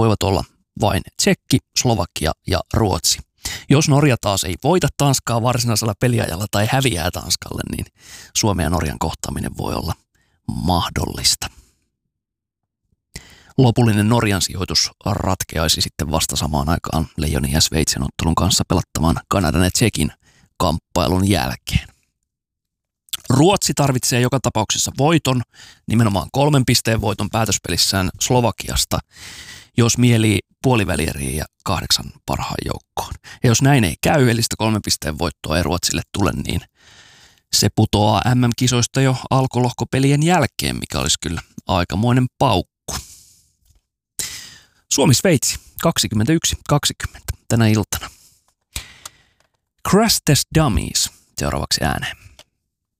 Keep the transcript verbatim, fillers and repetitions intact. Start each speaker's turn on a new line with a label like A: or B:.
A: voivat olla vain Tsekki, Slovakia ja Ruotsi. Jos Norja taas ei voita Tanskaa varsinaisella peliajalla tai häviää Tanskalle, niin Suomen ja Norjan kohtaaminen voi olla mahdollista. Lopullinen Norjan sijoitus ratkeaisi sitten vasta samaan aikaan Leijonin ja Sveitsin ottelun kanssa pelattavan Kanadan ja Tsekin kamppailun jälkeen. Ruotsi tarvitsee joka tapauksessa voiton, nimenomaan kolmen pisteen voiton päätöspelissään Slovakiasta, jos mielii puolivälieriin ja kahdeksan parhaan joukkoon. Ja jos näin ei käy, eli sitä kolmen pisteen voittoa ei Ruotsille tule, niin se putoaa M M-kisoista jo alkulohkopelien jälkeen, mikä olisi kyllä aikamoinen paukku. Suomi-Sveitsi kaksikymmentäyksi kaksikymmentä tänä iltana. Crash Test Dummies seuraavaksi ääneen.